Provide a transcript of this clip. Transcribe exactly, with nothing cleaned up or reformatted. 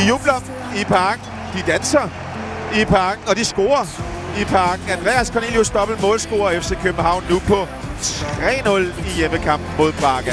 De jubler i parken, de danser i parken, og de scorer i parken. Andreas Cornelius dobbelt målscorer F C København nu på tre nul i hjemmekampen mod Braga.